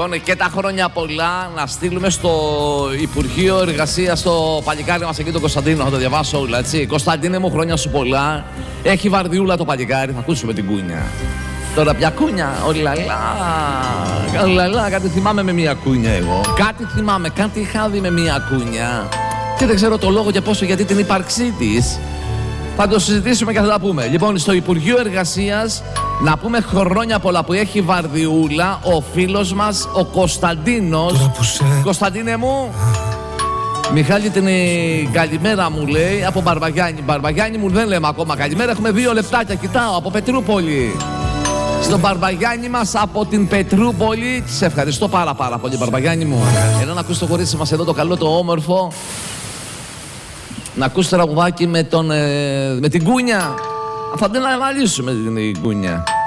Λοιπόν, και τα χρόνια πολλά να στείλουμε στο Υπουργείο Εργασίας το παλικάρι μας εκεί, τον Κωνσταντίνο. Θα το διαβάσω όλα, έτσι. Κωνσταντίνε μου, χρόνια σου πολλά. Έχει βαρδιούλα το παλικάρι, θα ακούσουμε την κούνια. Τώρα πια κούνια, ολαλά, κάτι θυμάμαι με μία κούνια εγώ. Κάτι θυμάμαι, κάτι είχα δει με μία κούνια. Και δεν ξέρω το λόγο και πόσο, γιατί την ύπαρξή της. Θα το συζητήσουμε και θα τα πούμε. Λοιπόν, στο Υπουργείο Εργασίας να πούμε χρόνια πολλά που έχει βαρδιούλα ο φίλος μας ο Κωνσταντίνος. Κωνσταντίνε μου, Μιχάλη, την καλημέρα μου λέει από Μπαρμπαγιάννη. Μπαρμπαγιάννη μου δεν λέμε ακόμα καλημέρα, έχουμε 2 λεπτάκια. Κοιτάω από Πετρούπολη. Στον Μπαρμπαγιάννη μας από την Πετρούπολη. Σε ευχαριστώ πάρα πολύ, Μπαρμπαγιάννη μου. Ενώ να ακούσει το κορίτσι μας εδώ το καλό, το όμορφο. Να ακούσει τραγουδάκι με την κούνια. Θα την αναλύσουμε την κούνια.